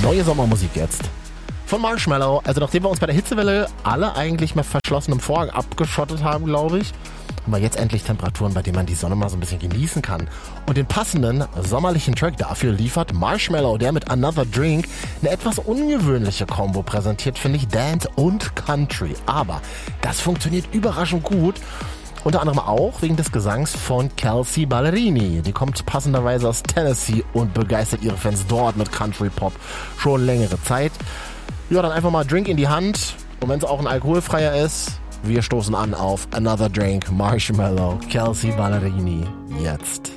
Neue Sommermusik jetzt. Von Marshmello. Also nachdem wir uns bei der Hitzewelle alle eigentlich mit verschlossenem Vorhang abgeschottet haben, glaube ich, haben wir jetzt endlich Temperaturen, bei denen man die Sonne mal so ein bisschen genießen kann. Und den passenden sommerlichen Track dafür liefert Marshmello, der mit Another Drink eine etwas ungewöhnliche Kombo präsentiert, finde ich, Dance und Country. Aber das funktioniert überraschend gut. Unter anderem auch wegen des Gesangs von Kelsea Ballerini. Die kommt passenderweise aus Tennessee und begeistert ihre Fans dort mit Country Pop schon längere Zeit. Ja, dann einfach mal Drink in die Hand. Und wenn es auch ein alkoholfreier ist, wir stoßen an auf Another Drink, Marshmello, Kelsea Ballerini. Jetzt.